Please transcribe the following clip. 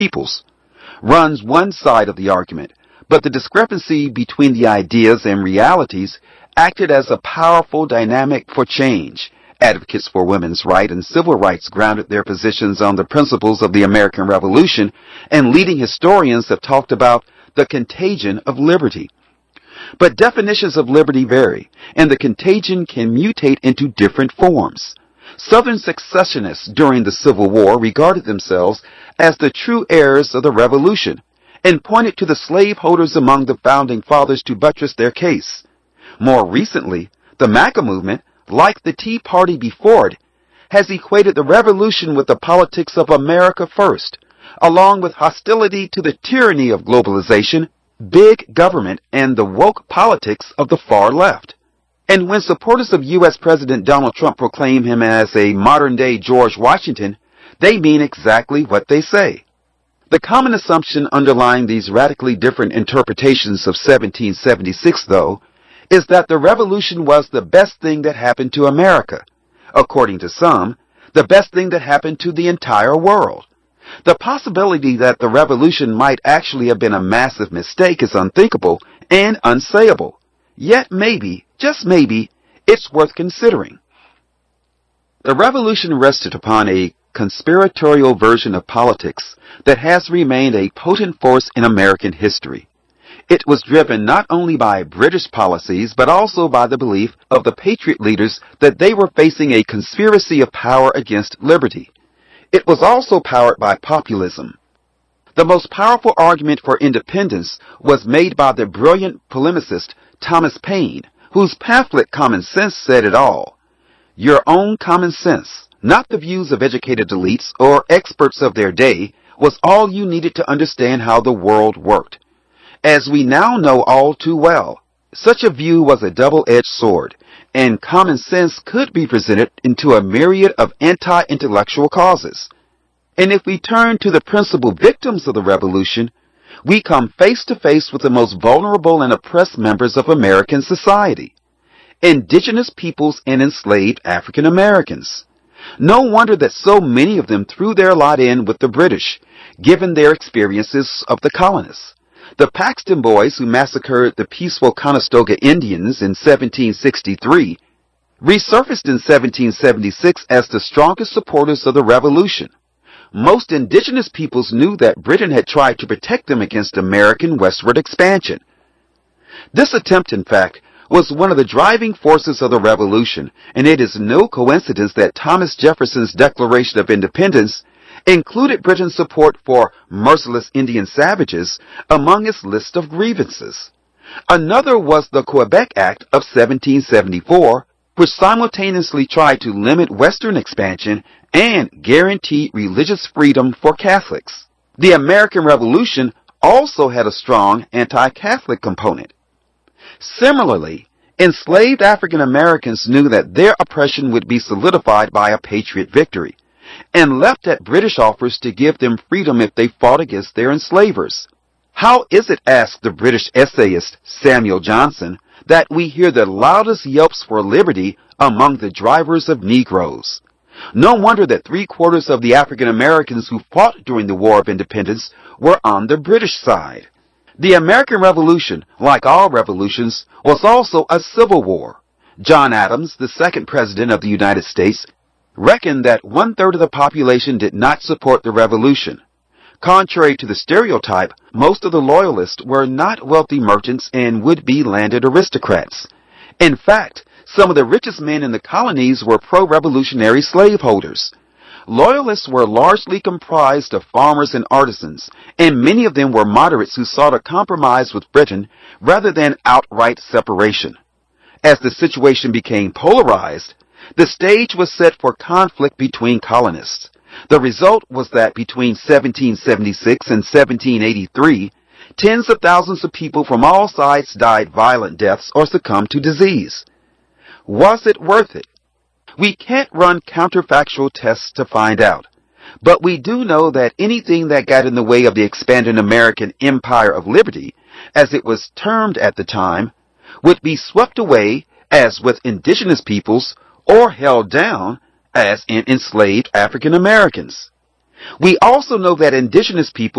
peoples, runs one side of the argument, but the discrepancy between the ideas and realities acted as a powerful dynamic for change. Advocates for women's rights and civil rights grounded their positions on the principles of the American Revolution, and leading historians have talked about the contagion of liberty. But definitions of liberty vary, and the contagion can mutate into different forms. Southern secessionists during the Civil War regarded themselves as the true heirs of the Revolution, and pointed to the slaveholders among the Founding Fathers to buttress their case. More recently, the MAGA movement, like the Tea Party before it, has equated the revolution with the politics of America first, along with hostility to the tyranny of globalization, big government, and the woke politics of the far left. And when supporters of U.S. President Donald Trump proclaim him as a modern-day George Washington, they mean exactly what they say. The common assumption underlying these radically different interpretations of 1776, though, is that the revolution was the best thing that happened to America. According to some, the best thing that happened to the entire world. The possibility that the revolution might actually have been a massive mistake is unthinkable and unsayable. Yet maybe, just maybe, it's worth considering. The revolution rested upon a conspiratorial version of politics that has remained a potent force in American history. It was driven not only by British policies, but also by the belief of the Patriot leaders that they were facing a conspiracy of power against liberty. It was also powered by populism. The most powerful argument for independence was made by the brilliant polemicist Thomas Paine, whose pamphlet Common Sense said it all. Your own common sense, not the views of educated elites or experts of their day, was all you needed to understand how the world worked. As we now know all too well, such a view was a double-edged sword, and common sense could be presented into a myriad of anti-intellectual causes. And if we turn to the principal victims of the revolution, we come face to face with the most vulnerable and oppressed members of American society, indigenous peoples and enslaved African Americans. No wonder that so many of them threw their lot in with the British, given their experiences of the colonists. The Paxton Boys, who massacred the peaceful Conestoga Indians in 1763, resurfaced in 1776 as the strongest supporters of the Revolution. Most indigenous peoples knew that Britain had tried to protect them against American westward expansion. This attempt, in fact, was one of the driving forces of the Revolution, and it is no coincidence that Thomas Jefferson's Declaration of Independence included Britain's support for merciless Indian savages among its list of grievances. Another was the Quebec Act of 1774, which simultaneously tried to limit Western expansion and guarantee religious freedom for Catholics. The American Revolution also had a strong anti-Catholic component. Similarly, enslaved African Americans knew that their oppression would be solidified by a Patriot victory, and leapt at British offers to give them freedom if they fought against their enslavers. How is it, asked the British essayist Samuel Johnson, that we hear the loudest yelps for liberty among the drivers of Negroes? No wonder that 3/4 of the African Americans who fought during the War of Independence were on the British side. The American Revolution, like all revolutions, was also a civil war. John Adams, the second president of the United States, reckoned that 1/3 of the population did not support the revolution. Contrary to the stereotype, most of the loyalists were not wealthy merchants and would-be landed aristocrats. In fact, some of the richest men in the colonies were pro-revolutionary slaveholders. Loyalists were largely comprised of farmers and artisans, and many of them were moderates who sought a compromise with Britain rather than outright separation. As the situation became polarized, the stage was set for conflict between colonists. The result was that between 1776 and 1783, tens of thousands of people from all sides died violent deaths or succumbed to disease. Was it worth it? We can't run counterfactual tests to find out, but we do know that anything that got in the way of the expanding American Empire of Liberty, as it was termed at the time, would be swept away, as with indigenous peoples, or held down, as in enslaved African Americans. We also know that indigenous people